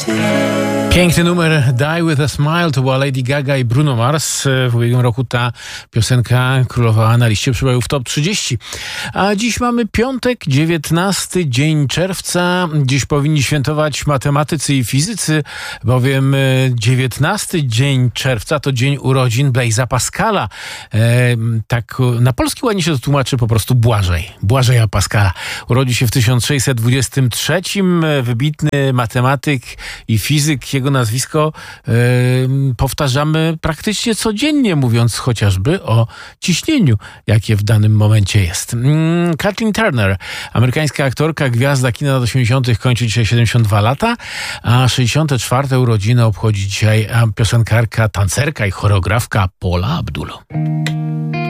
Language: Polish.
Piękny numer Die With A Smile to była Lady Gaga i Bruno Mars. W ubiegłym roku ta piosenka królowała na liście przebojów Top 30. A dziś mamy piątek, 19 dzień czerwca. Dziś powinni świętować matematycy i fizycy, bowiem 19 dzień czerwca to dzień urodzin Blaisa Pascala. Tak na polski ładnie się to tłumaczy po prostu Błażeja Pascala. Urodził się w 1623. Wybitny matematyk i fizyk. Jego nazwisko powtarzamy praktycznie codziennie, mówiąc chociażby o ciśnieniu, jakie w danym momencie jest. Kathleen Turner, amerykańska aktorka, gwiazda kina lat 80. kończy dzisiaj 72 lata, a 64. urodziny obchodzi dzisiaj piosenkarka, tancerka i choreografka Paula Abdul.